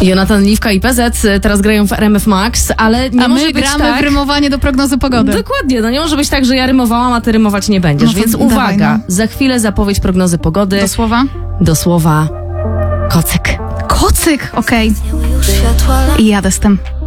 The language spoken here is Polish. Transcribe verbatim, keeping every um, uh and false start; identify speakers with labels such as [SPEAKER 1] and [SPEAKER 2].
[SPEAKER 1] Jonatan Liwka i P Z teraz grają w R M F Max, ale nie
[SPEAKER 2] a
[SPEAKER 1] może
[SPEAKER 2] my
[SPEAKER 1] być
[SPEAKER 2] gramy
[SPEAKER 1] tak...
[SPEAKER 2] w rymowanie do prognozy pogody.
[SPEAKER 1] Dokładnie, no nie może być tak, że ja rymowałam, a ty rymować nie będziesz,
[SPEAKER 2] No to
[SPEAKER 1] więc
[SPEAKER 2] dawaj,
[SPEAKER 1] uwaga,
[SPEAKER 2] no.
[SPEAKER 1] za chwilę zapowiedź prognozy pogody.
[SPEAKER 2] Do słowa?
[SPEAKER 1] Do słowa kocyk.
[SPEAKER 2] Kocyk, okej.
[SPEAKER 3] Już światła
[SPEAKER 2] I jadę z tym.